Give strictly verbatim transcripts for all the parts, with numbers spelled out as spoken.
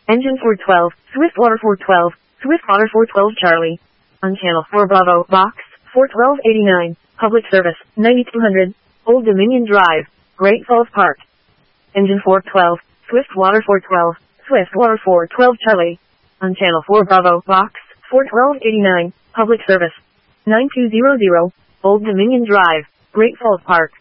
Engine four twelve, Swiftwater four twelve, Swiftwater four twelve Charlie. On channel four Bravo, box, four twelve eighty-nine, public service, ninety-two hundred, Old Dominion Drive, Great Falls Park. Engine four twelve, Swiftwater four twelve, Swiftwater four twelve Charlie. On channel four Bravo, box, four twelve eighty-nine, public service, nine two zero zero, Old Dominion Drive, Great Falls Park.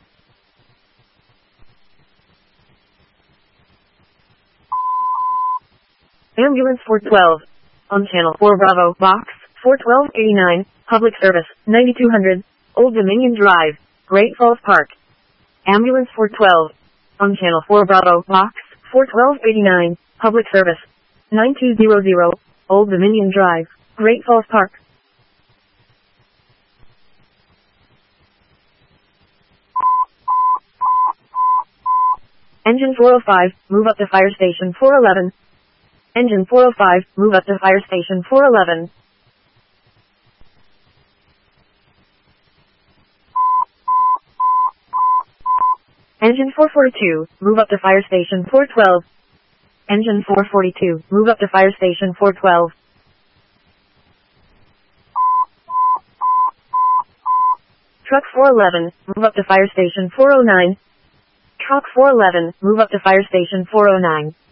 Ambulance four twelve. On channel four Bravo, box, four twelve eighty-nine, public service, ninety-two hundred, Old Dominion Drive, Great Falls Park. Ambulance four twelve. On channel four Bravo, box, four twelve eighty-nine, public service, nine two zero zero, Old Dominion Drive, Great Falls Park. Engine four oh five, move up to fire station four eleven. Engine four oh five, move up to fire station four eleven. Engine four forty-two, move up to fire station four twelve. Engine four forty-two, move up to fire station four twelve. Truck four eleven, move up to fire station four oh nine. Truck four eleven, move up to fire station four oh nine.